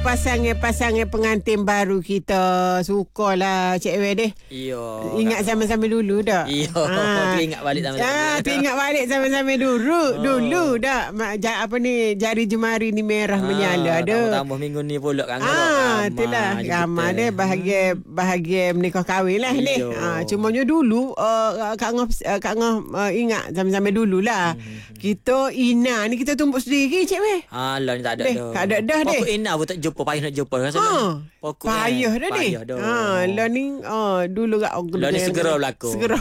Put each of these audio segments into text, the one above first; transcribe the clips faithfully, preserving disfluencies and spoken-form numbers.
pasangan-pasangan pengantin baru kita. Sukalah Cik Wei deh. Iya. Ingat sama-sama dulu dah. Iya. Ha. Teringat balik sama-sama. Ah, teringat balik sama-sama dulu. Oh. Dulu dah. Apa ni, jari jemari ni merah ah, menyala dah. Tambah minggu ni pula kan. Ah, itulah. Ramai deh bahagia bahagia menikah kahwin lah ni. Ah, cumanya dulu uh, Kak Ngah uh, Kak Ngah uh, ingat sama-sama dululah. Hmm. Kita Ina ni kita tumbuk sendiri Cik Wei. Alah ni tak ada dah. Tak ada dah deh. Pokok Ina pun tak jumpa, payah nak jumpa rasa. Ha. Pokok payah dah ni. Ha, lah ni oh, dulu kat aku. Lah ni segera berlaku. Segera.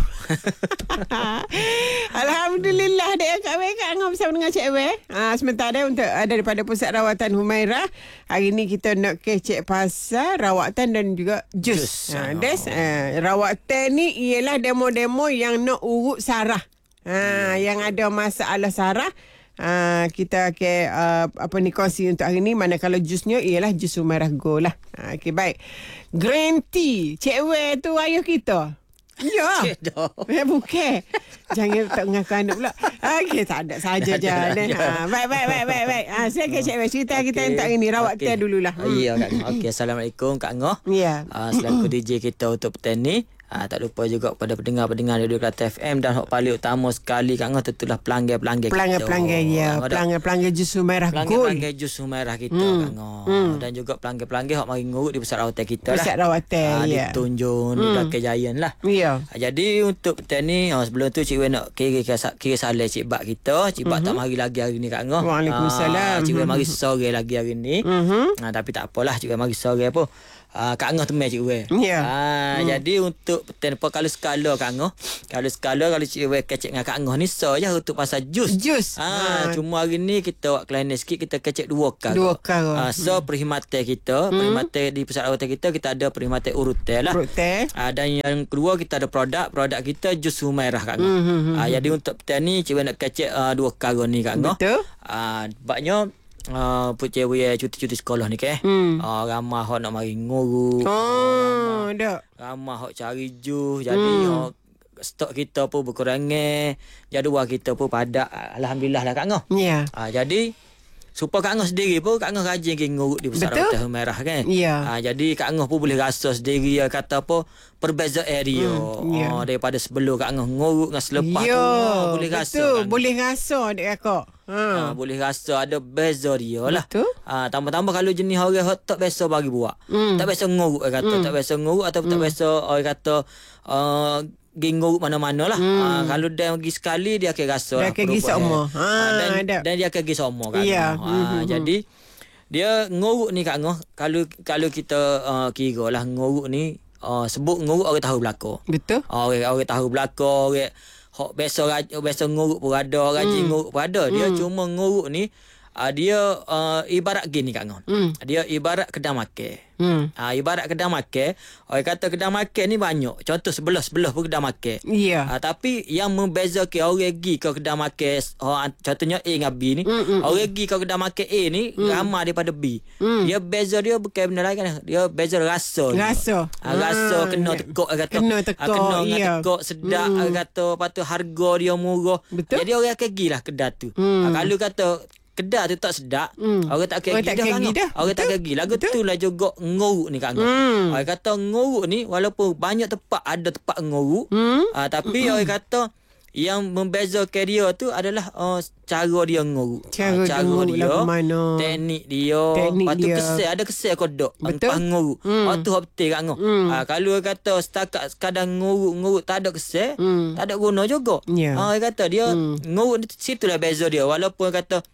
Alhamdulillah dek Kak Wei Kak Ngah bersama dengan Cik Wei. Ha, sementara untuk uh, daripada Pusat Rawatan Humairah, hari ni kita nak kecek pasal rawatan dan juga jus. Ha, des uh, rawatan ni ialah demo-demo yang nak urut sarah. Ha, hmm. yang ada masalah sarah. Ha, kita okay, uh, apa ni kongsi untuk hari ni. Manakala jusnya ialah jus Humairah Gold lah. Ha, okay, baik. Green tea Cik Wei tu ayah kita. Ya. Eh, bukan. Jangan tak mengaku anak pula. Okey, tak ada saja je. Ha, baik baik baik baik baik. Ah, saya ke Cik Wei cerita okay. Kita untuk ini rawat okay. Kita dululah. Hmm. Ya Kak Ngah. Okey, assalamualaikum Kak Ngah. Ya. Uh, selaku D J kita untuk petang ni. Ha, tak lupa juga kepada pendengar-pendengar Radio Kelate F M dan hak paling utama sekali Kak Ngah tentulah pelanggan-pelanggan kita. Pelanggan-pelanggan ya. Pelanggan-pelanggan jus Humairah Gold. Pelanggan-pelanggan jus Humairah kita hmm. Kak Ngah. Hmm. Dan juga pelanggan-pelanggan hak mari ngurut di pusat rawatan kita lah. Pusat rawatan ha, ya. Di Tunjung, hmm. di belakang Giant lah. Ya. Ha, jadi untuk petang ni, ha, sebelum tu Cik Wei nak kira kira salah Cik Bak kita. Cik Bak mm-hmm. tak mari lagi hari ni Kak Ngah. Waalaikumsalam. Ha, Cik Wei mari sore lagi hari ni. Mm-hmm. Ha, tapi tak apalah Cik Wei mari sore apa. Uh, Kak Ngah teman Cik Wei. Ya. Ah, hmm. Jadi untuk tempoh kalau skala Kak Ngah, kalau skala kalau Cik Wei kecek dengan Kak Ngah ni so je untuk pasal jus. Jus. Ah, ha. Cuma hari ni kita buat kleiner sikit, kita kecek dua kali. Dua kali. Ah, so hmm. perkhidmatan kita, hmm. perkhidmatan di pusat rawatan kita kita ada perkhidmatan urutan lah. Urutan. Ah, dan yang kedua kita ada produk, produk kita jus Humairah Kak Ngah. Hmm, hmm, hmm. Ah, jadi untuk petang ni Cik Wei nak kecek uh, dua kali ni Kak Ngah. Betul. Ah, sebabnya Uh, Pucuk Cewek cuti-cuti sekolah ni ke hmm. uh, ramah hok nak mari ngurut. Oh, dak. Ramah hok cari jus. Jadi hmm. hok stok kita pun berkurangan. Jadual kita pun padat. Alhamdulillah lah Kak Ngah. Ya. Yeah. Uh, jadi supaya Kak Ngah sendiri pun Kak Ngah rajin ke ngurut di Pusat Rawatan Humairah kan. Ya. Uh, jadi Kak Ngah pun boleh rasa sendiri ya, kata apa perbezaan area hmm. yeah. uh, daripada sebelum Kak Ngah ngurut dengan selepas ya, tu uh, boleh betul. rasa. Betul, boleh rasa dek kakak. Ha. Ha, boleh rasa ada beza dia lah. Betul. Ha, tambah-tambah kalau jenis orang hot tak biasa bagi buat. Mm. Tak biasa ngurut orang kata, mm. tak biasa ngurut atau mm. tak biasa orang kata uh, pergi ngurut mana-mana lah. Mm. Ha, kalau dia pergi sekali dia akan rasa. Dia lah, akan pergi sama. Ha, dan, dan dia akan pergi sama kan. Yeah. Ha, mm-hmm. Jadi dia ngurut ni Kak Ngah, kalau kalau kita uh, kira lah ngurut ni uh, sebut ngurut orang tahu belaka. Betul. Orang orang tahu belaka, orang hok biasa biasa ngurut pun ada, rajin hmm. ngurut pun ada. Dia hmm. cuma ngurut ni uh, dia uh, ibarat gini Kak Ngah. Hmm. Dia ibarat kedai makan. Hmm. Uh, ibarat kedai makan, orang kata kedai makan ni banyak. Contoh sebelah-sebelah pun kedai makan. Ya. Yeah. Uh, tapi yang membezakan orang pergi ke kedai makan, uh, contohnya A dengan B ni, mm, mm, orang pergi ke kedai makan A ni mm. ramai daripada B. Mm. Dia beza dia bukan benda lain kan. Dia beza rasa. Rasa. Uh, rasa ah, kena tekuk orang kata. Kena tekuk. Uh, kena yeah. tekuk sedap mm. orang kata. Lepas tu harga dia murah. Betul? Jadi orang akan pergilah kedai tu. Mm. Uh, kalau kata kedai tu tak sedap, mm. orang tak akan pergi dah kan. Orang tak akan pergi. Lagu tu lah juga ngurut ni Kak Ngah. Mm. Orang kata ngurut ni walaupun banyak tempat ada tempat ngurut, mm. uh, tapi mm. orang kata yang membezakan dia tu adalah uh, cara dia ngurut. Cara, uh, cara dia, mana? teknik dia. Teknik lepas tu dia. kesel, ada kesel kodok. Lepas ngurut. Mm. Lepas tu hak betul Kak Ngah. Mm. Uh, kalau orang kata setakat sekadar ngurut-ngurut tak ada kesel, mm. tak ada guna juga. Yeah. Uh, orang kata dia mm. ngurut situlah beza dia. Walaupun kata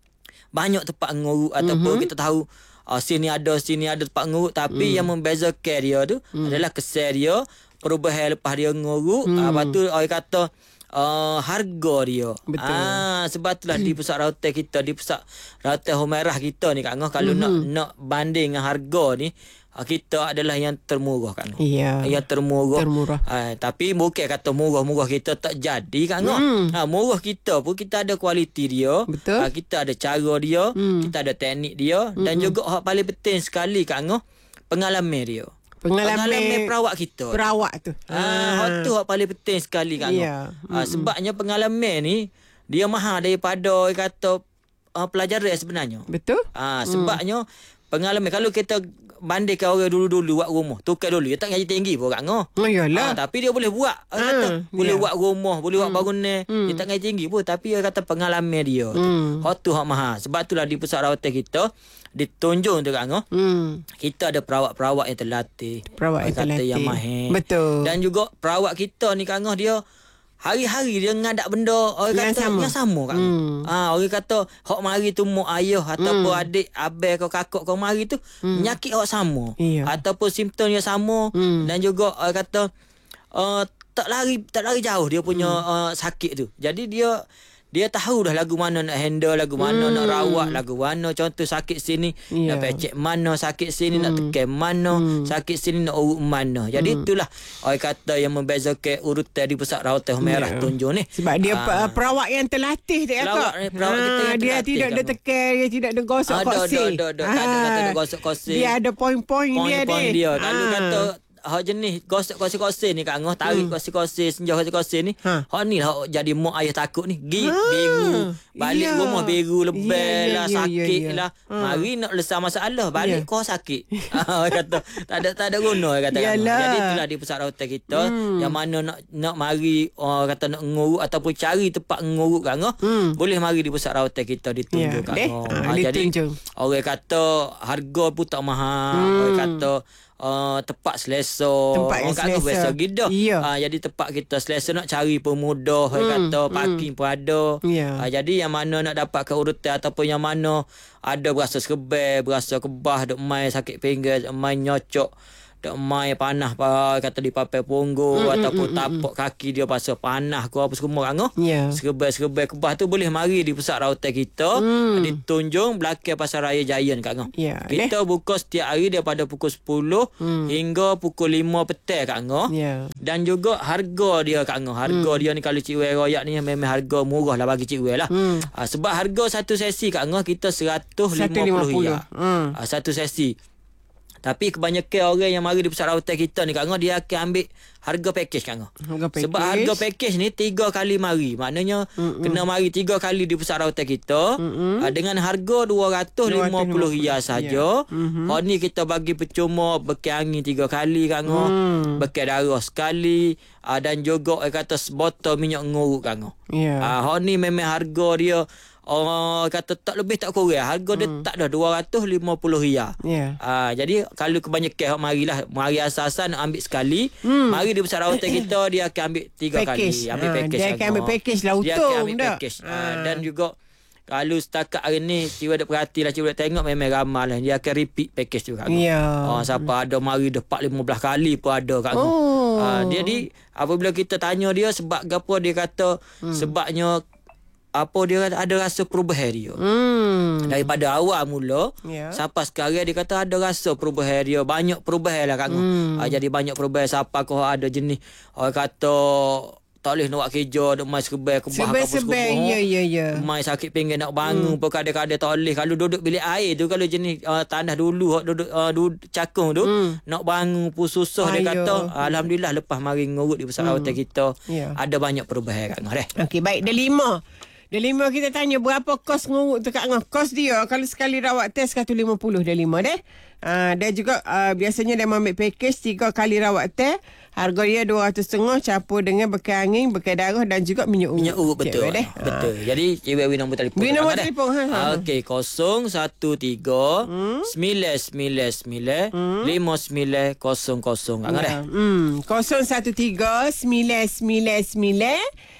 banyak tempat ngurut ataupun mm-hmm. kita tahu uh, sini ada sini ada tempat ngurut, tapi mm. yang membezakan dia tu mm. adalah kesel dia, perubahan lepas dia ngurut. Mm. Uh, lepas tu orang kata uh, harga dia. Betul. Ah, sebab itulah di pusat rawatan kita, di pusat rawatan Humairah kita ni Kak Ngah, kalau mm-hmm. nak nak banding dengan harga ni, kita adalah yang termurah Kak Ngah. Ya. Yang termurah. Termurah. Ha, tapi bukan kata murah-murah kita tak jadi Kak Ngah. Hmm. Ha, murah kita pun kita ada kualiti dia. Betul. Ha, kita ada cara dia, hmm. kita ada teknik dia, hmm. dan juga hak paling penting sekali Kak Ngah, pengalaman dia. Pengalaman, pengalaman perawat kita. Perawat tu. Ha, hak tu hak paling penting sekali Kak Ngah. Ya. Ha, sebabnya pengalaman ni dia mahal daripada kata uh, pelajaran sebenarnya. Betul. Ha, sebabnya hmm. pengalaman kalau kita bandingkan orang dulu-dulu buat rumah, tukar dulu dia tak gaji tinggi pun Kak Ngah. Oh yalah. Ha, tapi dia boleh buat. Orang Ha, kata boleh ya. buat rumah, boleh buat Hmm. bangunan. Hmm. Dia tak gaji tinggi pun tapi dia kata pengalaman dia tu. Hmm. Hak tu hak mahal. Sebab itulah di pusat rawatan kita ditunjuk tu Kak Ngah. Hmm. Kita ada perawat-perawat yang terlatih. Perawat Orang yang kata terlatih. yang mahir. Betul. Dan juga perawat kita ni Kak Ngah dia hari-hari dia ngadak benda orang Yang kata sama. yang sama Kak Ngah. Hmm. Ha, orang kata hak mari tu mak ayah ataupun adik, abang kau kakak kau mari tu penyakit hak sama. Iya. Ataupun simptom dia sama Hmm. dan juga orang kata uh, tak lari tak lari jauh dia punya uh, sakit tu. Jadi dia dia tahu dah lagu mana nak handle, lagu mana Hmm. nak rawat, lagu mana contoh sakit sini, Ya. nak pecek mana, sakit sini nak tekan mana, Hmm. sakit sini nak urut mana. Jadi itulah orang kata yang membezakan urutan di pusat rawatan merah Ya. tunjuk ni. Sebab dia Ah. uh, perawat yang terlatih dia Perawat- Kak. perawat kita yang dia terlatih, tidak Kak ada Ngah. tekan, dia tidak ada gosok Ada, kosi. ada, ada, ada. Tak ada kata nak gosok kosi. Dia ada poin-poin dia Poin-poin dia. Kalau Ah. kata hak jenis gosok kosi-kosi ni Kak Ngah, tarik kosi-kosi, senjah kosi-kosi ni. Ha. Hak ni lah hak jadi mak ayah takut ni. Gig, Ha. biru. Balik Ya. rumah biru lebih Ya, ya, lah, ya, sakit ya, ya. lah. Ha. Mari nak lesah masalah, balik Ya. kau sakit. Ha, orang kata tak ada tak ada guna orang kata. Kak Ngah. Yalah. Jadi itulah di pusat rawatan kita yang mana nak nak mari orang kata nak nguruk ataupun cari tempat nguruk Kak Ngah, Hmm. boleh mari di pusat rawatan kita ditunjuk Ya, Kak deh. Ngah. Ha, Ha, jadi ditunjuk. orang kata harga pun tak mahal. Hmm. Orang kata Uh, tempat selesa. Tempat yang Orang kata selesa. biasa gida. Ya. Uh, jadi tempat kita selesa nak cari pun mudah. Orang Hmm, kata parking pun ada. Ya. Uh, jadi yang mana nak dapatkan urutan ataupun yang mana ada berasa sekebel, berasa kebah, duk main sakit pinggang, duk main nyocok, duk main panah pa, kata di papai punggung Hmm, ataupun tapak kaki dia pasal panah ke apa semua Kak Ngah. Ya. Sekebel-sekebel kebah tu boleh mari di pusat rawatan kita Hmm. di Tunjung belakang Pasar Raya Giant Kak Ngah. Ya, Kita buka setiap hari daripada pukul sepuluh Hmm. hingga pukul lima petang Kak Ngah. Ya. Dan juga harga dia Kak Ngah. Harga dia ni kalau Cik Wei royak ni memang harga murah lah bagi Cik Wei lah. Hmm. Ha, sebab harga satu sesi Kak Ngah kita seratus lima puluh riyal. Hmm. Ha, satu sesi. Tapi kebanyakan orang yang mari di pusat rawatan kita ni Kak Ngah dia akan ambil harga package Kak Ngah. Harga package. Sebab harga package ni tiga kali mari. Maknanya Mm-mm. kena mari tiga kali di pusat rawatan kita uh, dengan harga dua ratus lima puluh riyal saja. Ya. Mm-hmm. Hak ni kita bagi percuma bekal angin tiga kali Kak Ngah. Mm. Bekal darah sekali uh, dan juga eh, kata sebotol minyak nguruk Kak Ngah. Ya. Ah, hak ni memang harga dia orang kata tak lebih tak kurang. Harga dia tak dah dua ratus lima puluh riyal. Ya. Ah, jadi kalau kebanyakan hak marilah mari asas-asasan nak ambil sekali, Hmm. mari di pusat rawatan kita dia akan ambil tiga Package. kali, ambil Ah, package. dia akan ambil package lah, Dia utuh akan ambil dah. package. Ah, Ah. dan juga kalau setakat hari ni Ciwa dah perhatilah, Ciwa dah tengok memang ramai lah. Dia akan repeat package tu Kak Ngah. Ya. Ah, siapa ada mari dah empat lima belas kali pun ada Kak Ngah. Oh. Ah, jadi apabila kita tanya dia sebab gapo dia kata Hmm. sebabnya apa dia kata ada rasa perubahan dia. Hmm. Daripada awal mula Ya. sampai sekarang dia kata ada rasa perubahan dia. Banyak perubahan lah Kak Ngah. Hmm. Ah, jadi banyak perubahan. Siapa kau ada jenis orang kata tak boleh nak buat kerja, nak main sekebel kebah ke apa Sebel-sebel, semua. ya, ya, ya. Main sakit pinggang nak bangun pun kadang-kadang tak boleh. Kalau duduk bilik air tu, kalau jenis uh, tanah dulu hak duduk uh, duduk cakung tu Hmm. nak bangun pun susah. Dia Ayo. kata alhamdulillah lepas mari ngurut di pusat rawatan kita Ya. ada banyak perubahan Kak Ngah deh. Okey, baik. Ada lima. Ada lima kita tanya berapa kos nguruk tu Kak Ngah. Kos dia kalau sekali rawat test seratus lima puluh dia lima deh. Uh, dia juga uh, biasanya dia ambil package tiga kali rawat test. Harga dia dua ratus ringgit campur dengan bekal angin, bekal darah dan juga minyak urut. Minyak urut betul. Cik, deh. Betul. Jadi Cik Wei nombor telefon. Beri nombor Kak Ngah, deh. telefon, ha, ha, ha. Okey, kosong satu tiga sembilan sembilan sembilan lima sembilan kosong kosong. Kak Ngah deh. Ya. Hmm, kosong satu tiga sembilan sembilan sembilan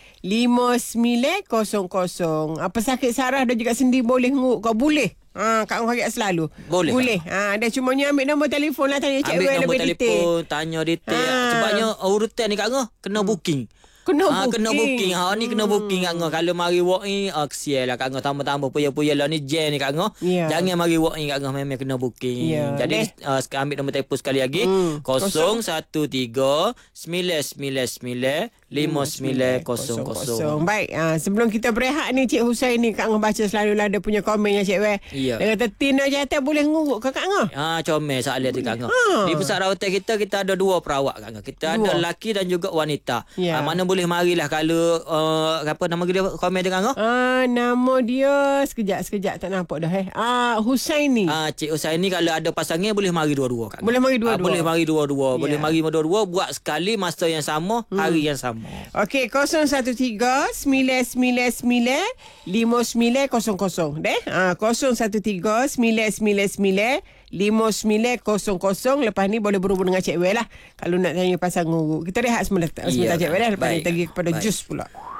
lima sembilan kosong kosong. Apa sakit saraf dan juga sendi boleh nguruk kau boleh. Ha, Kak Ngah selalu. Boleh, Boleh. Ha, dia cuma ni ambil nombor telefon lah tanya Cik Ambil Wei nombor lebih telefon, detail. tanya detail. Ha. Sebabnya urutan ni Kak Ngah kena booking. Kena Ah, booking. Kena booking. Ha ni kena booking Kak Ngah. Kalau mari walk in, ah, kesian lah Kak Ngah. Tambah-tambah puya-puya lah ni jam ni Kak Ngah. Ya. Jangan mari walk in Kak Ngah. Memang kena booking. Ya. Jadi Deh. uh, ambil nombor telefon sekali lagi. Hmm. kosong satu tiga sembilan sembilan sembilan lima sembilan kosong kosong. Baik, uh, sebelum kita berehat ni Cik Husain ni Kak Ngah baca selalu lah dia punya komen yang Cik Weh. Ya. Dia kata Tina Jata boleh nguruk ke Kak Ngah? Ah, comel soalan tu Kak Ngah. Ha. Di pusat rawatan kita kita ada dua perawat Kak Ngah. Kita Dua. ada lelaki dan juga wanita. Ya. Ah, mana boleh marilah kalau uh, apa nama dia komen dengan Kak Ngah? Ah, nama dia sekejap sekejap tak nampak dah eh. Ah, Husaini. Ah, Cik Husain ni kalau ada pasangan boleh mari dua-dua Kak Ngah. Boleh mari dua-dua. Ah, boleh mari dua-dua. Boleh Ya. mari dua-dua buat sekali masa yang sama, Hmm. hari yang sama. Okey, kosong satu tiga sembilan sembilan sembilan lima sembilan kosong kosong deh. Ah, kosong satu tiga sembilan sembilan sembilan lima sembilan kosong kosong. Lepas ni boleh berhubung dengan Cik Weh lah kalau nak tanya pasal nguruk. Kita rehat sebentar, sebentar Ya, Cik Weh dah. Lepas ni baik. pergi kepada Baik. jus pula.